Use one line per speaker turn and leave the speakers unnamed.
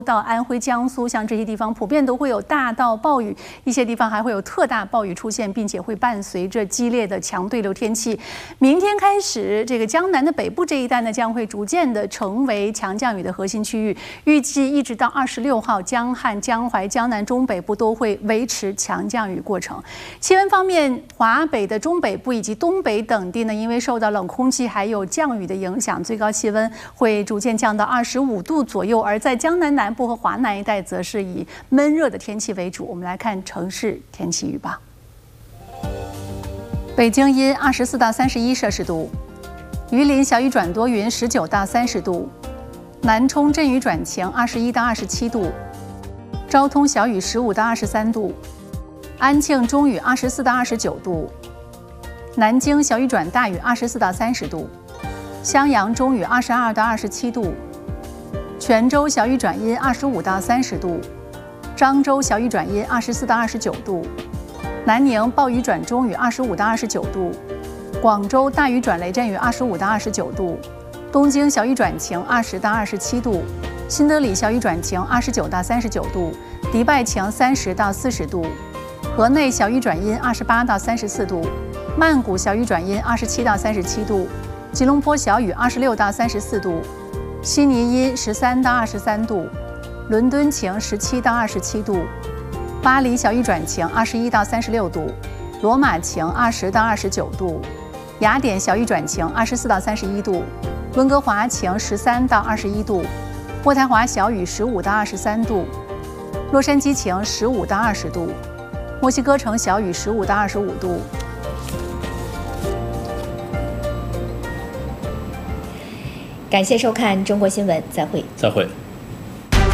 到安徽、江苏，像这些地方普遍都会有大到暴雨，一些地方还会有特大暴雨出现，并且会伴随着激烈的强对流天气。明天开始，这个江南的北部这一带呢，将会逐渐的成为强降雨的核心区域。预计一直到26号，江汉、江淮、江南中北部都会维持强降雨过程。气温方面，华北的中北部以及东北等地呢，因为受到冷空气还有降雨的影响，最高气温会逐渐降到25度左右。而在江南南部和华南一带，则是以闷热的天气为主。我们来看城市天气预报：北京阴24到31摄氏度，榆林小雨转多云19到30度，南充阵雨转晴21到27度，昭通小雨15到23度，安庆中雨24到29度，南京小雨转大雨24到30度，襄阳中雨22到27度，泉州小雨转阴25到30度，漳州小雨转阴24到29度，南宁暴雨转中雨25到29度，广州大雨转雷阵雨25到29度，东京小雨转晴20到27度，新德里小雨转晴29到39度，迪拜晴30到40度，河内小雨转阴28到34度，曼谷小雨转阴27到37度，吉隆坡小雨26到34度，悉尼阴13到23度，伦敦晴17到27度，巴黎小雨转晴21到36度，罗马晴20到29度，雅典小雨转晴24到31度，温哥华晴13到21度，渥太华小雨15到23度，洛杉矶晴15到20度，墨西哥城小雨15到25度。
感谢收看中国新闻，再会。
再会。